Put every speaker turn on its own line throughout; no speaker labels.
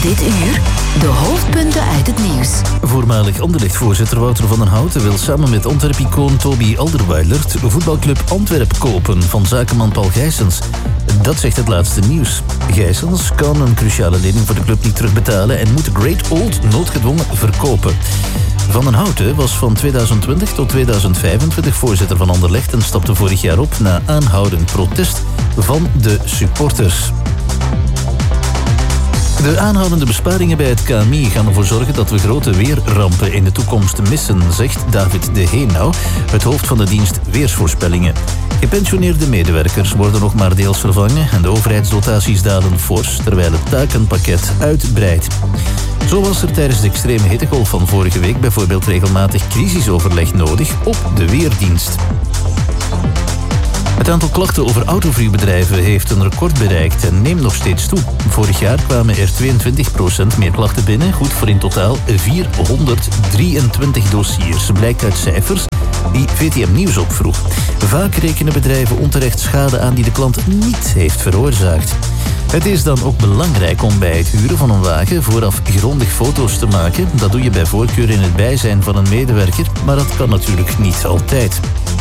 Dit uur de hoofdpunten uit het nieuws.
Voormalig Anderlecht-voorzitter Wouter van den Houten wil samen met Antwerp-icoon Toby Alderweireld voetbalclub Antwerp kopen van zakenman Paul Gijsens. Dat zegt het laatste nieuws. Gijsens kan een cruciale lening voor de club niet terugbetalen en moet Great Old noodgedwongen verkopen. Van den Houten was van 2020 tot 2025 voorzitter van Anderlecht en stapte vorig jaar op na aanhoudend protest van de supporters. De aanhoudende besparingen bij het KMI gaan ervoor zorgen dat we grote weerrampen in de toekomst missen, zegt David de Heenau, het hoofd van de dienst Weersvoorspellingen. Gepensioneerde medewerkers worden nog maar deels vervangen en de overheidsdotaties dalen fors, terwijl het takenpakket uitbreidt. Zo was er tijdens de extreme hittegolf van vorige week bijvoorbeeld regelmatig crisisoverleg nodig op de weerdienst. Het aantal klachten over autoverhuurbedrijven heeft een record bereikt en neemt nog steeds toe. Vorig jaar kwamen er 22% meer klachten binnen, goed voor in totaal 423 dossiers, blijkt uit cijfers die VTM Nieuws opvroeg. Vaak rekenen bedrijven onterecht schade aan die de klant niet heeft veroorzaakt. Het is dan ook belangrijk om bij het huren van een wagen vooraf grondig foto's te maken. Dat doe je bij voorkeur in het bijzijn van een medewerker, maar dat kan natuurlijk niet altijd.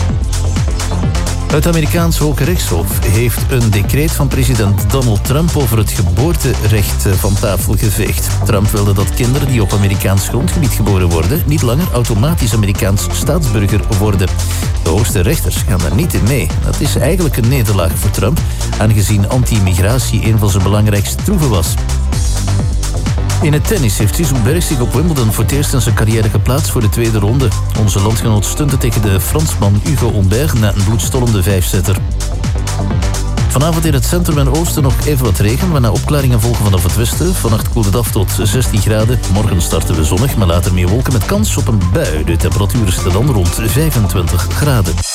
Het Amerikaans Hoge Rechtshof heeft een decreet van president Donald Trump over het geboorterecht van tafel geveegd. Trump wilde dat kinderen die op Amerikaans grondgebied geboren worden niet langer automatisch Amerikaans staatsburger worden. De hoogste rechters gaan daar niet in mee. Dat is eigenlijk een nederlaag voor Trump, aangezien anti-immigratie een van zijn belangrijkste troeven was. In het tennis heeft Sissou Berg zich op Wimbledon voor het eerst in zijn carrière geplaatst voor de tweede ronde. Onze landgenoot stunte tegen de Fransman Hugo Humbert na een bloedstollende 5-setter. Vanavond in het centrum en oosten nog even wat regen, waarna opklaringen volgen vanaf het westen. Vannacht koelt het af tot 16 graden. Morgen starten we zonnig, maar later meer wolken met kans op een bui. De temperatuur zit dan rond 25 graden.